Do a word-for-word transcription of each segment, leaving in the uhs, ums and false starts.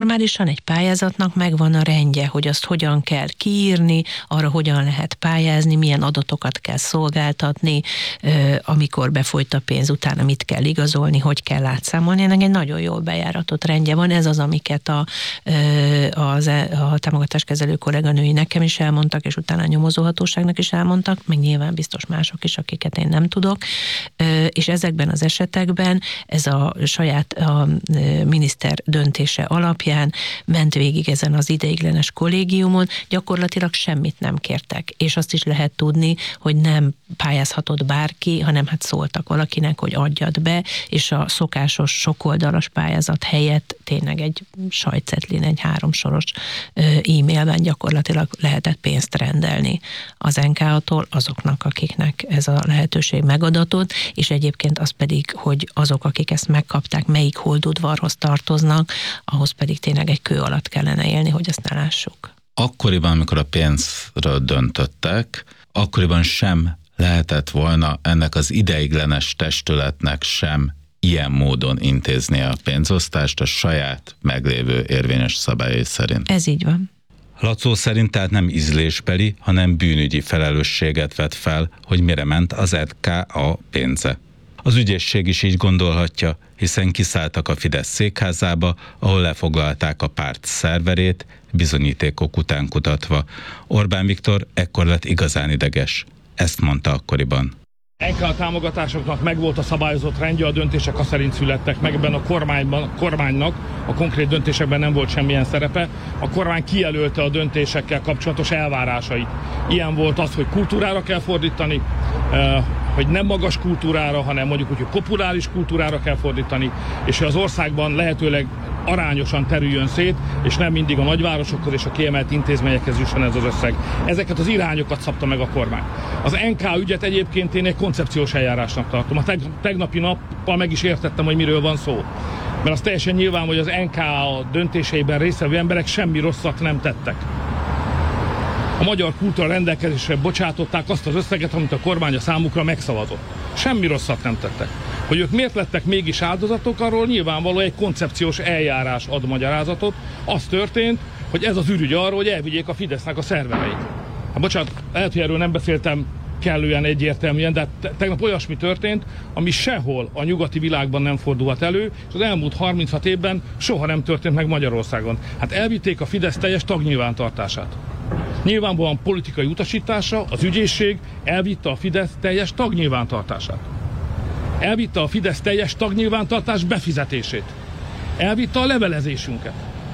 formálisan egy pályázatnak megvan a rendje, hogy azt hogyan kell kiírni, arra hogyan lehet pályázni, milyen adatokat kell szolgáltatni, amikor befolyt a pénz, utána mit kell igazolni, hogy kell átszámolni. Ennek egy nagyon jól bejáratott rendje van. Ez az, amiket a, a, a támogatáskezelő kolléganői nekem is elmondtak, és utána a nyomozóhatóságnak is elmondtak, meg nyilván biztos mások is, akiket én nem tudok. És ezekben az esetekben ez a saját a miniszter döntése alapján ment végig ezen az ideiglenes kollégiumon, gyakorlatilag semmit nem kértek. És azt is lehet tudni, hogy nem pályázhatott bárki, hanem hát szóltak valakinek, hogy adjad be, és a szokásos sokoldalas pályázat helyett tényleg egy sajtcetlin, egy háromsoros e-mailben gyakorlatilag lehetett pénzt rendelni az en ká á-tól azoknak, akiknek ez a lehetőség megadatott, és egyébként az pedig, hogy azok, akik ezt megkapták, melyik holdudvarhoz tartoznak, ahhoz pedig tényleg egy kő alatt kellene élni, hogy ezt ne lássuk. Akkoriban, amikor a pénzről döntöttek, akkoriban sem lehetett volna ennek az ideiglenes testületnek sem ilyen módon intézni a pénzosztást a saját meglévő érvényes szabályai szerint. Ez így van. Lacó szerint tehát nem ízlésbeli, hanem bűnügyi felelősséget vet fel, hogy mire ment az en ká á pénze. Az ügyészség is így gondolhatja, hiszen kiszálltak a Fidesz székházába, ahol lefoglalták a párt szerverét, bizonyítékok után kutatva. Orbán Viktor ekkor lett igazán ideges. Ezt mondta akkoriban. en ká á támogatásoknak megvolt a szabályozott rendje, a döntések azt szerint születtek meg, ebben a kormányban, a kormánynak a konkrét döntésekben nem volt semmilyen szerepe. A kormány kijelölte a döntésekkel kapcsolatos elvárásait. Ilyen volt az, hogy kultúrára kell fordítani, hogy nem magas kultúrára, hanem mondjuk úgy, hogy populáris kultúrára kell fordítani, és hogy az országban lehetőleg arányosan terüljön szét, és nem mindig a nagyvárosokhoz és a kiemelt intézményekhez jusson ez az összeg. Ezeket az irányokat szabta meg a kormány. Az en ká á ügyet egyébként én egy koncepciós eljárásnak tartom. A tegnapi nappal meg is értettem, hogy miről van szó. Mert az teljesen nyilván, hogy az en ká á döntéseiben résztvevő emberek semmi rosszat nem tettek. A magyar kultúra rendelkezésre bocsátották azt az összeget, amit a kormány a számukra megszavazott. Semmi rosszat nem tettek. Hogy ők miért lettek mégis áldozatok, arról nyilvánvaló egy koncepciós eljárás ad magyarázatot. Az történt, hogy ez az ürügy arról, hogy elvigyék a Fidesznek a szervereit. Hát bocsánat, lehet, hogy erről nem beszéltem kellően egyértelműen, de tegnap olyasmi történt, ami sehol a nyugati világban nem fordulhat elő, és az elmúlt harminchat évben soha nem történt meg Magyarországon. Hát elvitték a Fidesz teljes tagnyilvántartását. Nyilvánvalóan politikai utasítása, az ügyészség elvitte a Fidesz teljes tagnyilvántartását. Elvitte a Fidesz teljes tagnyilvántartás befizetését. Elvitte a levelezésünket.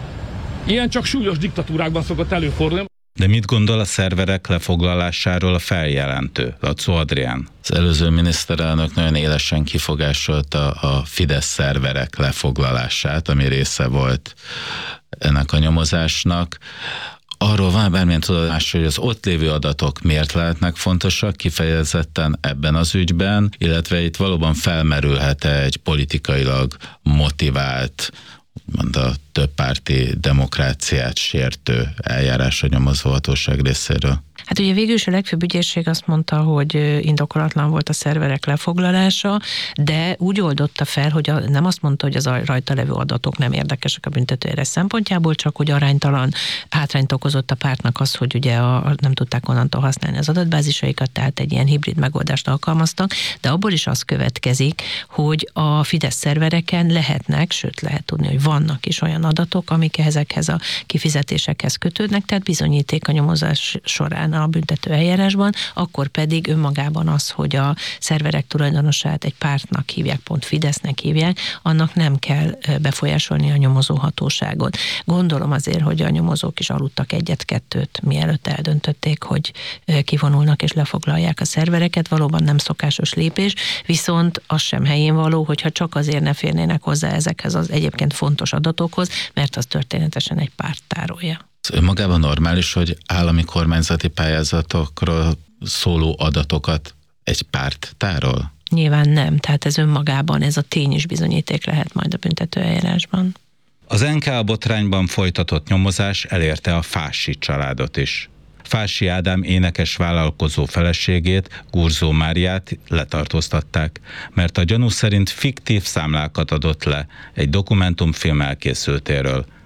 Ilyen csak súlyos diktatúrákban szokott előfordulni. De mit gondol a szerverek lefoglalásáról a feljelentő, Lacó Adrián? Az előző miniszterelnök nagyon élesen kifogásolta a Fidesz szerverek lefoglalását, ami része volt ennek a nyomozásnak. Arról van bármilyen tudomás, hogy az ott lévő adatok miért lehetnek fontosak kifejezetten ebben az ügyben, illetve itt valóban felmerülhet-e egy politikailag motivált, úgymond a többpárti demokráciát sértő eljárás a nyomozóhatóság részéről? Hát ugye végül is a legfőbb ügyészség azt mondta, hogy indokolatlan volt a szerverek lefoglalása, de úgy oldotta fel, hogy a, nem azt mondta, hogy az a rajta levő adatok nem érdekesek a büntetőeljárás szempontjából, csak hogy aránytalan hátrányt okozott a pártnak az, hogy ugye a, nem tudták onnantól használni az adatbázisaikat, tehát egy ilyen hibrid megoldást alkalmaztak, de abból is az következik, hogy a Fidesz szervereken lehetnek, sőt lehet tudni, hogy vannak is olyan adatok, amik ezekhez a kifizetésekhez kötődnek, tehát bizonyíték a nyomozás során a büntető eljárásban, akkor pedig önmagában az, hogy a szerverek tulajdonosát egy pártnak hívják, pont Fidesznek hívják, annak nem kell befolyásolni a nyomozóhatóságot. Gondolom azért, hogy a nyomozók is aludtak egyet-kettőt, mielőtt eldöntötték, hogy kivonulnak és lefoglalják a szervereket, valóban nem szokásos lépés, viszont az sem helyén való, hogyha csak azért ne férnének hozzá ezekhez az egyébként fontos adatokhoz, mert az történetesen egy párt tárolja. Önmagában normális, hogy állami kormányzati pályázatokról szóló adatokat egy párt tárol? Nyilván nem, tehát ez önmagában, ez a tény is bizonyíték lehet majd a büntetőeljárásban. Az en ká á botrányban folytatott nyomozás elérte a Fássy családot is. Fássy Ádám énekes vállalkozó feleségét, Gurzó Máriát letartóztatták, mert a gyanú szerint fiktív számlákat adott le egy dokumentumfilm elkészültéről.